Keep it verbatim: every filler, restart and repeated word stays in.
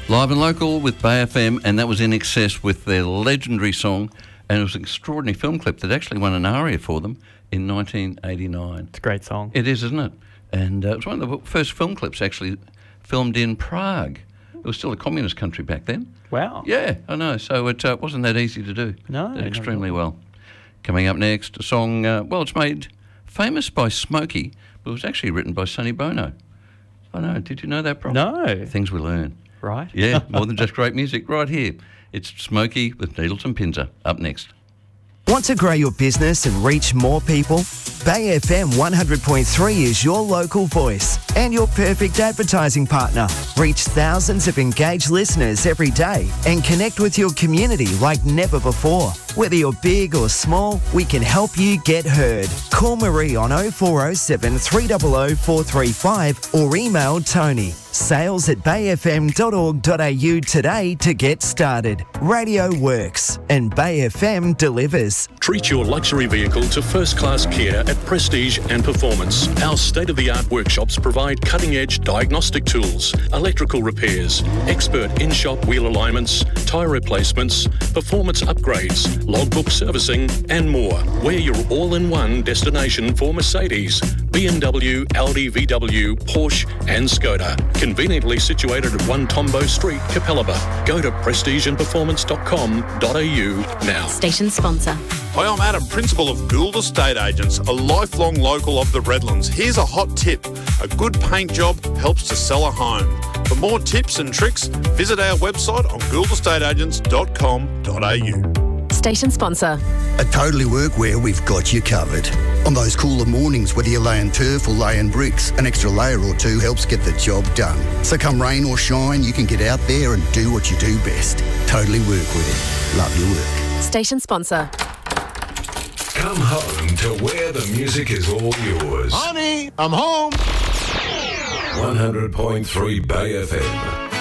Live and local with Bay F M, and that was In Excess with their legendary song, and it was an extraordinary film clip that actually won an ARIA for them in nineteen eighty-nine. It's a great song. It is, isn't it? And uh, it was one of the first film clips actually filmed in Prague. It was still a communist country back then. Wow. Yeah, I know. So it uh, wasn't that easy to do. No. Did extremely no, no. well. Coming up next, a song, uh, well, it's made famous by Smokey, but it was actually written by Sonny Bono. I know. Did you know that, Bro? No. Things we learn. Right. Yeah, more than just great music right here. It's Smokey with Needleton Pinzer up next. Want to grow your business and reach more people? Bay F M one hundred point three is your local voice and your perfect advertising partner. Reach thousands of engaged listeners every day and connect with your community like never before. Whether you're big or small, we can help you get heard. Call Marie on oh four oh seven, three hundred, four three five or email Tony. Sales at bay f m dot org dot a u today to get started. Radio works and Bay F M delivers. Treat your luxury vehicle to first-class care at Prestige and Performance. Our state-of-the-art workshops provide cutting-edge diagnostic tools, electrical repairs, expert in-shop wheel alignments, tyre replacements, performance upgrades, logbook servicing and more. We're your all-in-one destination for Mercedes, B M W, Audi, V W, Porsche and Skoda. Conveniently situated at one Tombo Street, Capalaba. Go to prestige and performance dot com dot a u now. Station sponsor. Hi, I'm Adam, Principal of Gould Estate Agents, a lifelong local of the Redlands. Here's a hot tip. A good paint job helps to sell a home. For more tips and tricks, visit our website on gould estate agents dot com dot a u. Station sponsor. At Totally Workwear, we've got you covered. On those cooler mornings, whether you're laying turf or laying bricks, an extra layer or two helps get the job done. So come rain or shine, you can get out there and do what you do best. Totally Workwear. Love your work. Station sponsor. Come home to where the music is all yours. Honey, I'm home. one hundred point three Bay F M.